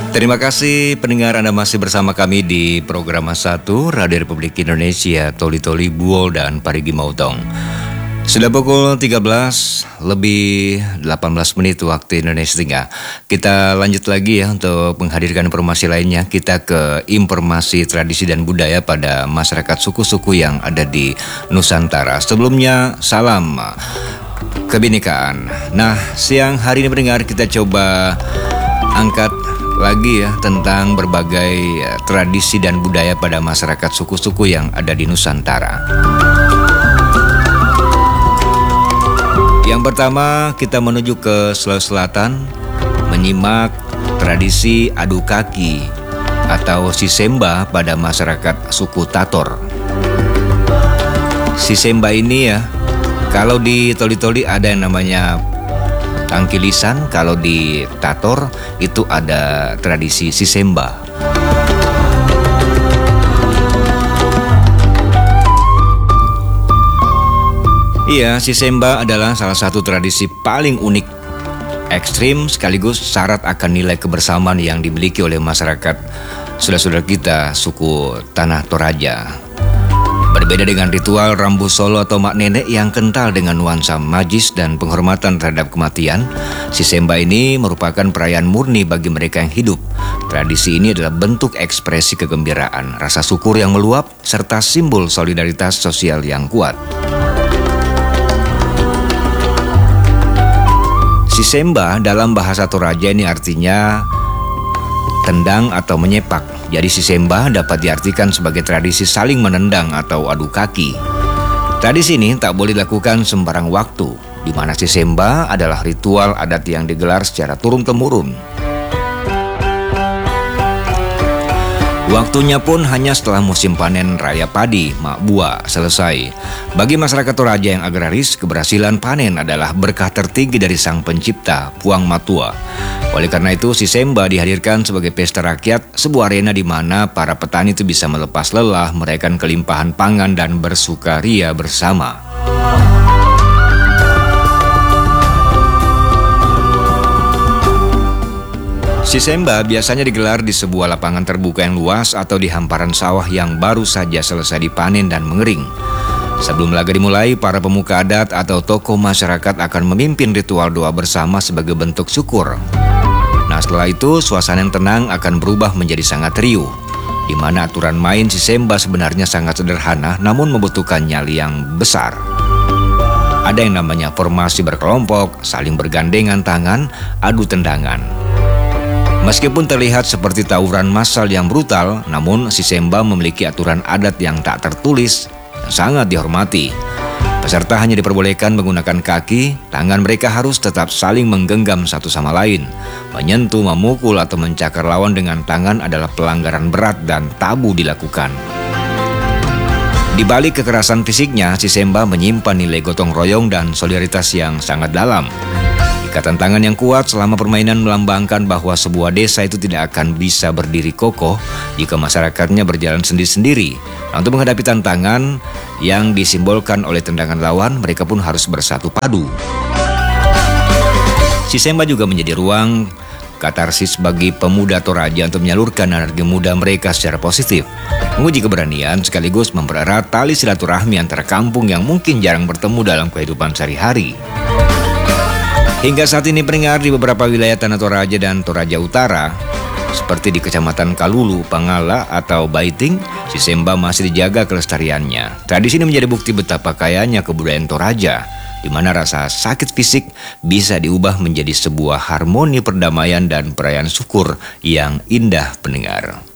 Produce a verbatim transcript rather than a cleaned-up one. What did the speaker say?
Terima kasih pendengar, Anda masih bersama kami di program satu Radio Republik Indonesia, Toli Toli Buol dan Parigi Mautong. Sudah pukul tiga belas lebih delapan belas menit waktu Indonesia Tengah. Kita lanjut lagi ya untuk menghadirkan informasi lainnya. Kita ke informasi tradisi dan budaya pada masyarakat suku-suku yang ada di Nusantara. Sebelumnya salam kebinekaan. Nah, siang hari ini pendengar kita coba angkat lagi ya tentang berbagai ya, tradisi dan budaya pada masyarakat suku-suku yang ada di Nusantara. Yang pertama kita menuju ke Sulawesi Selatan, menyimak tradisi adu kaki atau sisemba pada masyarakat suku Tator. Sisemba ini ya, kalau di Toli-Toli ada yang namanya tangkilisan, kalau di Tator itu ada tradisi sisemba. Iya, sisemba adalah salah satu tradisi paling unik, ekstrim sekaligus syarat akan nilai kebersamaan yang dimiliki oleh masyarakat saudara-saudara kita suku Tanah Toraja. Berbeda dengan ritual rambu solo atau mak nenek yang kental dengan nuansa magis dan penghormatan terhadap kematian, sisemba ini merupakan perayaan murni bagi mereka yang hidup. Tradisi ini adalah bentuk ekspresi kegembiraan, rasa syukur yang meluap, serta simbol solidaritas sosial yang kuat. Sisemba dalam bahasa Toraja ini artinya tendang atau menyepak. Jadi sisemba dapat diartikan sebagai tradisi saling menendang atau adu kaki. Tradisi ini tak boleh dilakukan sembarang waktu, di mana sisemba adalah ritual adat yang digelar secara turun-temurun. Waktunya pun hanya setelah musim panen raya padi, mak buah, selesai. Bagi masyarakat Toraja yang agraris, keberhasilan panen adalah berkah tertinggi dari Sang Pencipta, Puang Matua. Oleh karena itu, sisemba dihadirkan sebagai pesta rakyat, sebuah arena di mana para petani itu bisa melepas lelah, merayakan kelimpahan pangan dan bersukaria bersama. Sisemba biasanya digelar di sebuah lapangan terbuka yang luas atau di hamparan sawah yang baru saja selesai dipanen dan mengering. Sebelum laga dimulai, para pemuka adat atau tokoh masyarakat akan memimpin ritual doa bersama sebagai bentuk syukur. Nah, setelah itu suasana yang tenang akan berubah menjadi sangat riuh, di mana aturan main sisemba sebenarnya sangat sederhana namun membutuhkan nyali yang besar. Ada yang namanya formasi berkelompok, saling bergandengan tangan, adu tendangan. Meskipun terlihat seperti tawuran massal yang brutal, namun sisemba memiliki aturan adat yang tak tertulis yang sangat dihormati. Peserta hanya diperbolehkan menggunakan kaki, tangan mereka harus tetap saling menggenggam satu sama lain. Menyentuh, memukul, atau mencakar lawan dengan tangan adalah pelanggaran berat dan tabu dilakukan. Di balik kekerasan fisiknya, sisemba menyimpan nilai gotong royong dan solidaritas yang sangat dalam. Ikatan tangan yang kuat selama permainan melambangkan bahwa sebuah desa itu tidak akan bisa berdiri kokoh jika masyarakatnya berjalan sendiri-sendiri. Nah, untuk menghadapi tantangan yang disimbolkan oleh tendangan lawan, mereka pun harus bersatu padu. Sisemba juga menjadi ruang katarsis bagi pemuda Toraja untuk menyalurkan energi muda mereka secara positif, menguji keberanian sekaligus mempererat tali silaturahmi antara kampung yang mungkin jarang bertemu dalam kehidupan sehari-hari. Hingga saat ini pendengar, di beberapa wilayah Tanah Toraja dan Toraja Utara, seperti di Kecamatan Kalulu, Pangala, atau Baiting, sisemba masih dijaga kelestariannya. Tradisi ini menjadi bukti betapa kayanya kebudayaan Toraja, di mana rasa sakit fisik bisa diubah menjadi sebuah harmoni perdamaian dan perayaan syukur yang indah pendengar.